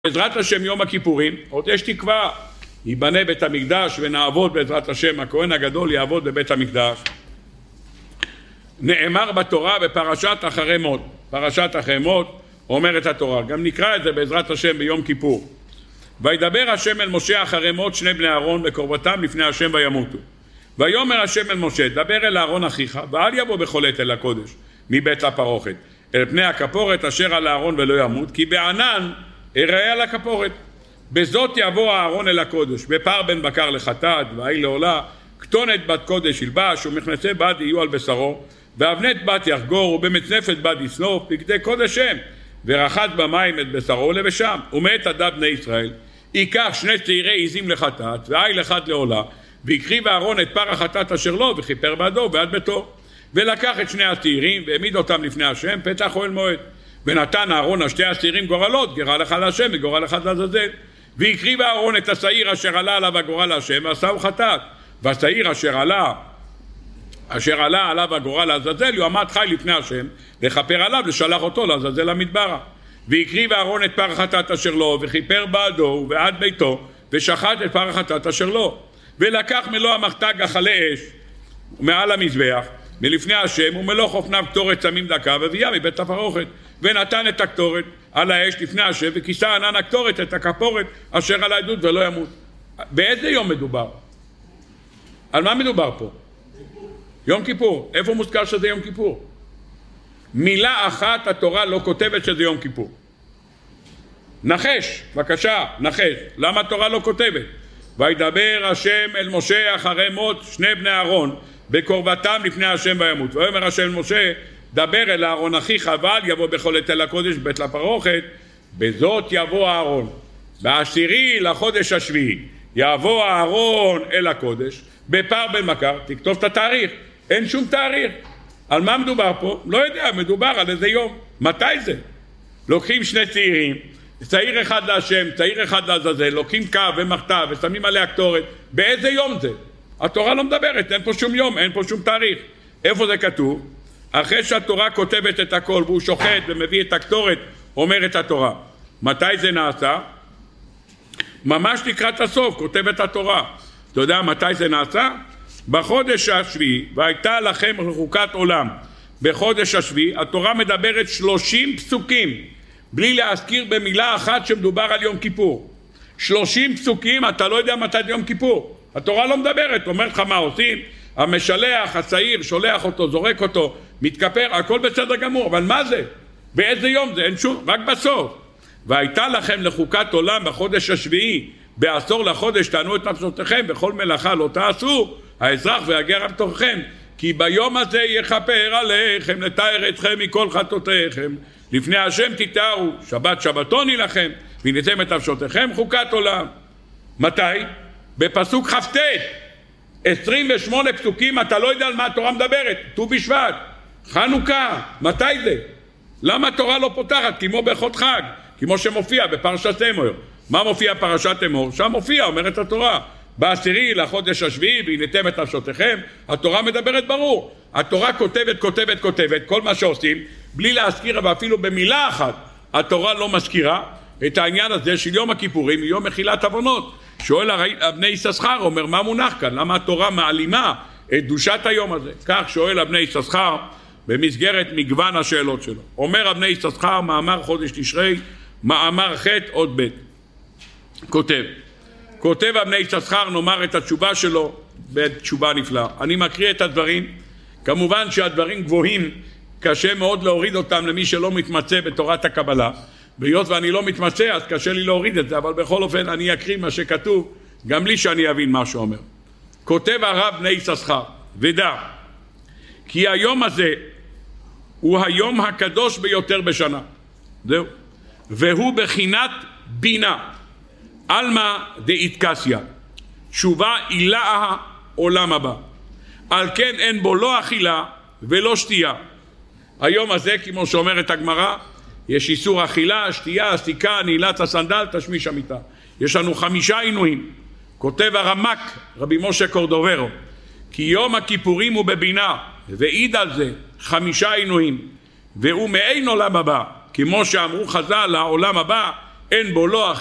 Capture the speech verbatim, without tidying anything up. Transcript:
בעזרת השם יום הכיפורים, עוד יש תקווה, ייבנה בית המקדש ונעבוד בעזרת השם, הכהן הגדול יעבוד בבית המקדש. נאמר בתורה בפרשת אחרי מות, פרשת אחרי מות אומרת התורה, גם נקרא את זה בעזרת השם ביום כיפור. וידבר השם אל משה אחרי מות שני בני אהרון בקרבתם לפני השם וימותו. ויאמר השם אל משה, דבר אל אהרון אחיך ואל יבוא בכל עת אל הקודש מבית הפרוכת אל פני הכפורת אשר על אהרון ולא ימות, כי בענן אראה על הכפורת. בזאת יבוא אהרון אל הקודש, בפר בן בקר לחטאת והאי לעולה, כתונת בת קודש ילבש ומכנסי בד יהיו על בשרו, ואבנת בת יחגור ובמצנפת בד יסנוף בגדי קודש שם, ורחץ במים את בשרו ולבשם. ומאת עדת בני ישראל ייקח שני צעירי עזים לחטאת והאי לחד לעולה, והקריב אהרון את פר החטאת אשר לו וכיפר בעדו ועד ביתו, ולקח את שני הצעירים והעמיד אותם לפני השם פתח אוהל מועד. ונתן אהרון השתי הצעירים גורלות, גורל אחד להשם וגורל אחד לעזאזל. והקריב אהרון את השעיר אשר עלה עליו הגורל להשם ועשהו חטאת, והשעיר אשר עלה אשר עלה עליו הגורל לעזאזל יועמד חי לפני השם לכפר עליו ושלח אותו לעזאזל המדברה. והקריב אהרון את פר החטאת אשר לו וכיפר בעדו ועד ביתו ושחט את פר החטאת אשר לו, ולקח מלוא המחתה גחלי אש מעל המזבח מלפני השם ומלוא חופניו קטורת סמים דקה והביאה מבית הפרוכת, ונתן את הקטורת על האש לפני השם וכיסה ענן הקטורת את הכפורת אשר על העדות ולא ימות. באיזה יום מדובר? על מה מדובר פה? יום כיפור. איפה מוזכר שזה יום כיפור? מילה אחת התורה לא כותבת שזה יום כיפור. נחש, בבקשה, נחש. למה התורה לא כותבת? וידבר השם אל משה אחרי מות שני בני אהרון בקרבתם לפני השם וימות. ויאמר השם אל משה, דבר אל אהרון אחיך ואל יבוא בכל עת אל הקודש בית לפרוכת. בזאת יבוא אהרון בעשירי לחודש השביעי, יבוא אהרון אל הקודש בפר בן בקר. תכתוב את התאריך, אין שום תאריך. על מה מדובר פה? לא יודע, מדובר על איזה יום. מתי זה? לוקחים שני צעירים, צעיר אחד להשם, צעיר אחד לעזאזל, לוקחים קו ומחתה ושמים עליה קטורת. באיזה יום זה? התורה לא מדברת, אין פה שום יום, אין פה שום תאריך. איפה זה כתוב? אחרי שהתורה כותבת את הכל והוא שוחט ומביא את הקטורת, אומרת התורה. מתי זה נעשה? ממש לקראת הסוף, כותבת התורה. אתה יודע מתי זה נעשה? בחודש השביעי, והייתה לכם חוקת עולם. בחודש השביעי, התורה מדברת שלושים פסוקים, בלי להזכיר במילה אחת שמדובר על יום כיפור. שלושים פסוקים, אתה לא יודע מתי יום כיפור. התורה לא מדברת, אומרת לך מה עושים, המשלח, הצעיר, שולח אותו, זורק אותו, מתכפר, הכל בסדר גמור, אבל מה זה? באיזה יום זה? אין שום, רק בסוף. והייתה לכם לחוקת עולם בחודש השביעי, בעשור לחודש תענו את נפשותיכם, בכל מלאכה לא תעשו, האזרח והגר בתוככם, כי ביום הזה יכפר עליכם, לתאר אתכם מכל חטאותיכם, לפני השם תתארו, שבת שבתון לכם, והניתם את נפשותיכם חוקת עולם. מתי? בפסוק כ"ט, עשרים ושמונה פסוקים, אתה לא יודע על מה התורה מדברת. ט"ו בשבט, חנוכה, מתי זה? למה התורה לא פותחת כמו באחות חג, כמו שמופיע בפרשת אמור? מה מופיע פרשת אמור? שם מופיע, אומרת התורה, בעשירי לחודש השביעי והניתם את נפשותיכם. התורה מדברת ברור. התורה כותבת, כותבת, כותבת, כל מה שעושים, בלי להזכיר, ואפילו במילה אחת התורה לא מזכירה את העניין הזה של יום הכיפורים, יום מחילת עוונות. שואל אבני יששכר, אומר, מה מונח כאן? למה התורה מעלימה את קדושת היום הזה? כך שואל אבני יששכר במסגרת מגוון השאלות שלו. אומר אבני יששכר, מאמר חודש תשרי, מאמר ח' עוד ב'. כותב, כותב אבני יששכר, נאמר את התשובה שלו בתשובה נפלאה. אני מקריא את הדברים, כמובן שהדברים גבוהים, קשה מאוד להוריד אותם למי שלא מתמצא בתורת הקבלה. והיות ואני לא מתמצא אז קשה לי להוריד את זה, אבל בכל אופן אני אקריא מה שכתוב גם לי שאני אבין מה שאומר. כותב הרב בני יששכר, ודע כי היום הזה הוא היום הקדוש ביותר בשנה, זהו, והוא בחינת בינה אלמה דאיתקסיה, תשובה עילה עולם הבא, על כן אין בו לא אכילה ולא שתייה. היום הזה כמו שאומרת הגמרא, יש איסור אכילה, שתייה, סיכה, נעילת הסנדל, תשמיש המיטה. יש לנו חמישה עינויים. כותב הרמק, רבי משה קורדוברו, כי יום הכיפורים הוא בבינה, ועיד על זה חמישה עינויים, והוא מעין עולם הבא, כמו שאמרו חז"ל, העולם הבא אין בו לא